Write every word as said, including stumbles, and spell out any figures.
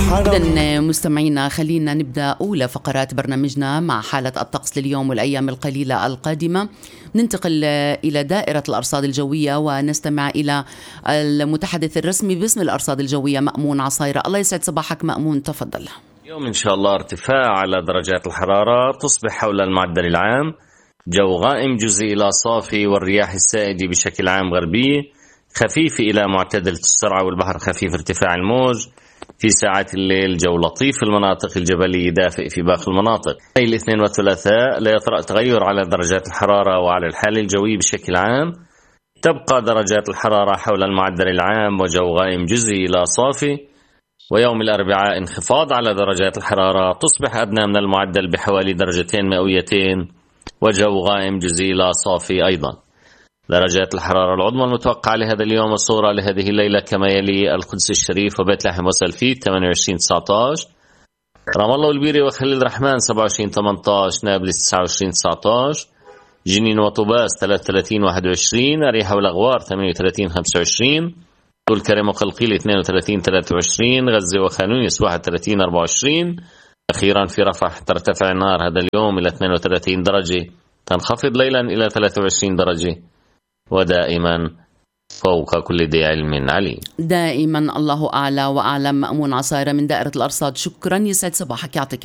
إذن مستمعينا، خلينا نبدأ أولى فقرات برنامجنا مع حالة الطقس لليوم والأيام القليلة القادمة. ننتقل إلى دائرة الأرصاد الجوية ونستمع إلى المتحدث الرسمي باسم الأرصاد الجوية مأمون عصايرة. الله يسعد صباحك مأمون، تفضل. اليوم إن شاء الله ارتفاع على درجات الحرارة، تصبح حول المعدل العام، جو غائم جزئي إلى صافي، والرياح السائدة بشكل عام غربية خفيفة إلى معتدلة السرعة، والبحر خفيف ارتفاع الموج. في ساعات الليل جو لطيف في المناطق الجبلية، دافئ في باقي المناطق. أي الاثنين والثلاثاء لا يطرأ تغير على درجات الحرارة وعلى الحالة الجوية بشكل عام. تبقى درجات الحرارة حول المعدل العام وجو غائم جزئي إلى صافي. ويوم الأربعاء انخفاض على درجات الحرارة، تصبح أدنى من المعدل بحوالي درجتين مئويتين، وجو غائم جزئي إلى صافي أيضا. درجات الحرارة العظمى المتوقعة لهذا اليوم الصورة لهذه الليلة كما يلي: القدس الشريف وبيت لحم وسلفيت ثمانية وعشرين تسعة عشر، رام الله والبيري وخليل الرحمن سبعة وعشرين ثمانية عشر، نابلس تسعة وعشرين تسعة عشر، جنين وطوباس ثلاثة وثلاثين واحد وعشرين، أريحة والأغوار ثمانية وثلاثين خمسة وعشرين، طول كرم وقلقيل اثنين وثلاثين ثلاثة وعشرين، غزة وخان يونس واحد وثلاثين أربعة وعشرين. أخيرا في رفح ترتفع النار هذا اليوم إلى اثنين وثلاثين درجة، تنخفض ليلا إلى ثلاثة وعشرين درجة، ودائما فوق كل ذي علم عليم. دائما الله أعلى وأعلم. مأمون عصايرة من دائرة الأرصاد، شكرا، يسعد صباحك، يعطيك